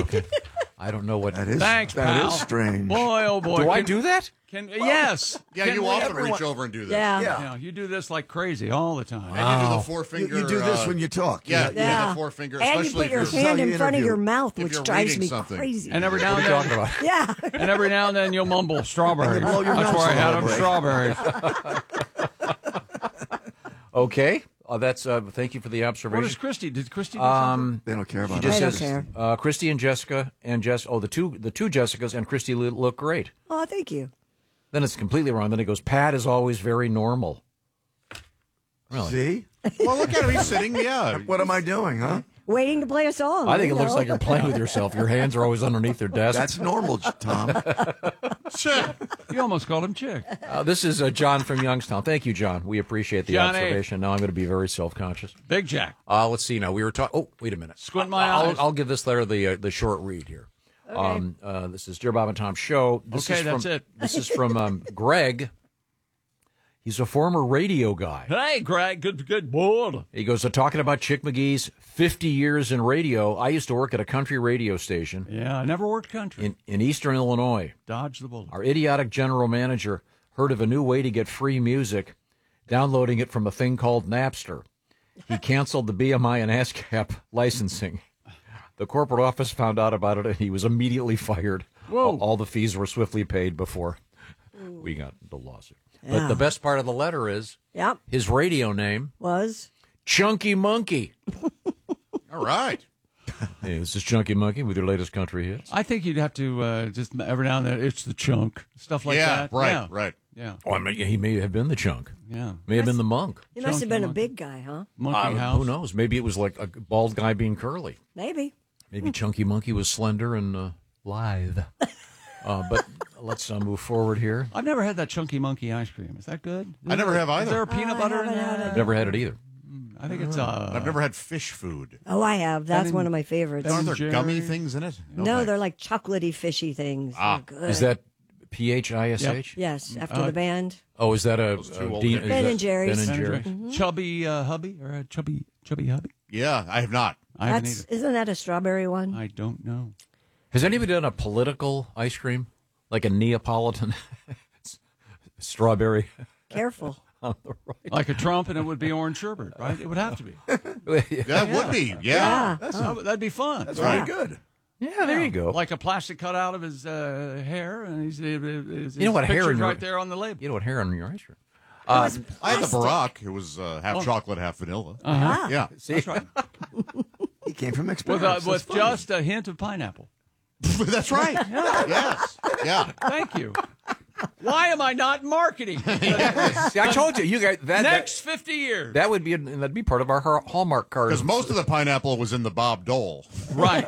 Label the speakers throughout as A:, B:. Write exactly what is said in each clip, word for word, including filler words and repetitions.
A: Okay. I don't know what
B: That is,
C: Thanks,
B: that
C: pal.
B: is strange.
C: Boy, oh boy.
A: Do I
C: Can-
A: do that?
C: Can, yes.
D: Yeah,
C: Can
D: you
C: we-
D: often
C: everyone-
D: reach over and do this.
E: Yeah.
B: Yeah.
C: Yeah, you do this like crazy all the time.
D: And you do the four
B: You,
D: finger.
B: you do this
D: uh,
B: when you talk.
D: Yeah,
B: You-
D: yeah,
E: Yeah.
D: the four finger.
E: And you
D: especially
E: put your
D: if you're,
B: how
E: hand
B: you
E: in front of
B: interview.
E: your mouth,
D: If
E: which
D: you're
E: drives
D: reading
E: me
D: something.
E: crazy.
C: And every now
A: What
C: and
A: are you
C: then,
A: talking about?
E: yeah.
C: and every now and then you'll mumble strawberries.
B: blow your
C: That's
B: nose
C: where I
B: a
C: had
B: little
C: them
B: bit.
C: strawberries.
A: Okay. Uh, that's. Uh, thank you for the
C: What
A: observation.
C: is Christy? Did Christy do
A: Um,
B: They don't care
A: She
B: about
A: just
E: I don't
B: us.
A: says
E: care.
A: uh, Christy and Jessica and Jess. Oh, the two the two Jessicas and Christy lo- look great.
E: Oh, thank you.
A: Then it's completely wrong. Then it goes. Pat is always very normal. Really?
B: See?
D: well, look at him. He's sitting. Yeah.
B: What am I doing, huh?
E: Waiting to play a song.
A: I think it
E: you
A: looks
E: know?
A: like you're playing with yourself. Your hands are always underneath their desk.
B: That's normal, Tom.
D: Sure.
C: You almost called him Chick.
A: Uh, this is uh, John from Youngstown. Thank you, John. We appreciate the
C: Johnny.
A: observation. Now I'm going to be very self-conscious.
C: Big Jack.
A: Uh, let's see. Now we were talking. Oh, wait a minute.
C: Squint my
A: I'll,
C: eyes.
A: I'll give this letter the uh, the short read here. Um, uh, this is Dear Bob and Tom Show. This
C: Okay,
A: is from,
C: that's it.
A: This is from um, Greg. He's a former radio guy.
C: Hey, Greg. Good, good boy.
A: He goes, uh, talking about Chick McGee's fifty years in radio. I used to work at a country radio station
C: Yeah, I never worked country.
A: in, in eastern Illinois.
C: Dodge the bullet.
A: Our idiotic general manager heard of a new way to get free music, downloading it from a thing called Napster. He canceled the B M I and ASCAP licensing. The corporate office found out about it, and he was immediately fired.
C: Whoa.
A: All, all the fees were swiftly paid before we got the lawsuit. But
E: Yeah.
A: the best part of the letter is
E: Yep.
A: his radio name,
E: Was.
A: Chunky Monkey.
D: All right.
A: Hey, this is Chunky Monkey with your latest country hits.
C: I think you'd have to uh, just every now and then, it's the chunk. Stuff like
D: yeah.
C: that.
D: Right.
C: Yeah.
D: Right.
C: Yeah.
A: Oh, I mean, he may have been the chunk.
C: Yeah.
A: May have been the monk.
E: He must have
C: Chunky
E: been a
C: monkey.
E: big guy, huh?
C: Monkey
A: Uh,
C: House.
A: who knows? Maybe it was like a bald guy being curly.
E: Maybe.
A: Maybe Chunky Monkey was slender and uh, lithe. Uh, but let's uh, move forward here.
C: I've never had that chunky monkey ice cream. Is that good?
D: I never have
C: Is
D: either.
C: there a peanut
E: I
C: butter in
E: haven't had
C: there?
E: it.
A: Never had it either.
C: I think it's uh.
D: I've never had fish food.
E: Oh, I have. That's
C: Ben
E: one
C: and-
E: of my favorites.
C: Ben
D: Aren't there
C: Jerry.
D: gummy things in it?
E: no,
D: thanks.
E: they're like chocolatey, fishy things.
D: Ah.
E: They're good.
A: Is that P H I S H?
E: Yes, after
C: Uh,
E: the band.
A: Oh, is that a,
D: Those two
A: a
D: old
A: Dean-
D: hippies.
A: is
E: Ben
A: that
E: and Jerry's.
A: Ben and
C: Ben and
A: Jerry.
C: Jerry. Chubby uh, hubby or a chubby chubby hubby?
D: Yeah, I have not.
C: I haven't
E: That's
C: either.
E: isn't that a strawberry one?
C: I don't know.
A: Has anybody done a political ice cream? Like a Neapolitan strawberry
E: Careful.
A: on the right?
C: Like a Trump, and it would be orange sherbet, right? It would have to be.
D: That would be. Yeah.
E: Yeah.
C: That would- That'd be fun.
B: That's very good.
A: Yeah, there you go.
C: Like a plastic cutout of his uh, hair, and he's, his,
A: You know what,
C: his
A: hair in
C: picture's
A: your-
C: right there on the label.
A: You know what hair on your ice cream?
D: I had the Barack. It was uh, half chocolate, half vanilla.
E: Ah.
D: Yeah.
A: See,
C: That's right.
B: He came from
C: With,
B: experience.
C: uh,
B: That's
C: with
B: funny.
C: just a hint of pineapple.
D: That's right. Yes. Yeah.
C: Thank you. Why am I not marketing?
A: See, I told you, you guys that
C: Next fifty years.
A: that, that would be that'd be part of our Har- Hallmark card.
D: Because most of the pineapple was in the Bob Dole.
C: Right.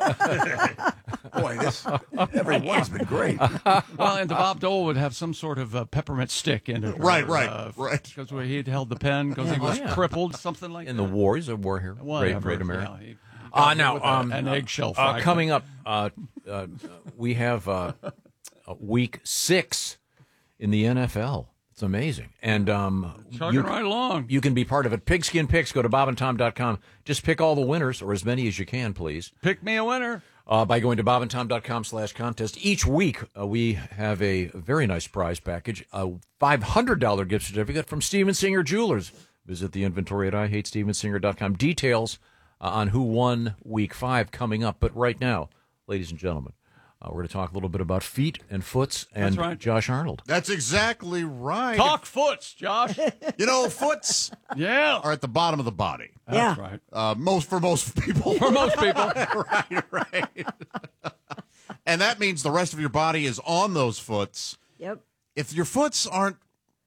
B: Boy, this every one's been great.
C: Well, and the Bob Dole would have some sort of uh, peppermint stick in it.
D: Right,
C: or,
D: right,
C: uh,
D: right.
C: Because where he'd held the pen because he was
A: yeah.
C: crippled, something like
A: in
C: that.
A: the war, he's a war hero. Great,
C: Whatever.
A: great American.
C: Yeah, he- he
A: Uh,
C: got
A: now,
C: with a-
A: um,
C: an eggshell
A: Uh,
C: fragment.
A: coming up, uh, uh, we have uh, uh, week six in the N F L. It's amazing. And um,
C: Chugging
A: you,
C: right along.
A: you can be part of it. Pigskin Picks, go to bob and tom dot com. Just pick all the winners, or as many as you can, please,
C: Pick me a winner.
A: uh, by going to bob and tom dot com slash contest. Each week, uh, we have a very nice prize package, a five hundred dollars gift certificate from Steven Singer Jewelers. Visit the inventory at i hate steven singer dot com. Details uh, on who won week five coming up. But right now, ladies and gentlemen, uh, we're going to talk a little bit about feet and foots and
C: That's right.
A: Josh Arnold.
D: That's exactly right.
C: Talk foots, Josh.
D: You know, foots
C: Yeah.
D: are at the bottom of the body.
E: Yeah.
C: That's right.
D: Uh, most for most people.
C: For most people.
D: right, right. And that means the rest of your body is on those foots.
E: Yep.
D: If your foots aren't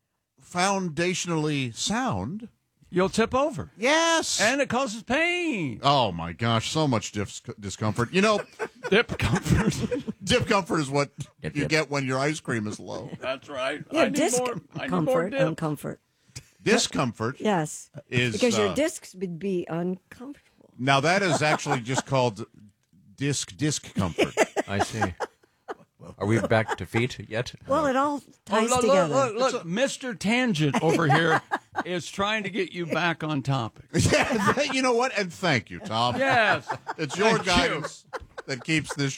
D: foundationally sound,
C: You'll tip over.
D: yes.
C: And it causes pain.
D: oh my gosh, so much dis- discomfort. You know,
C: Dip comfort.
D: dip comfort is what
A: Dip,
D: you
A: dip.
D: get when your ice cream is low.
C: That's right.
E: Yeah,
C: I need
E: disc
C: more. I need more
E: comfort
C: dip.
E: and comfort.
D: Discomfort
E: Yes.
D: is
E: Because
D: uh,
E: your discs would be uncomfortable.
D: now that is actually just called disc disc comfort.
A: I see. Are we back to feet yet?
E: Well, it all
C: Oh,
E: ties
C: look,
E: together.
C: look, look, look. Mister Tangent over here is trying to get you back on topic.
D: Yeah, you know what? And thank you, Tom.
C: Yes.
D: It's your
C: Thank you.
D: guidance that keeps this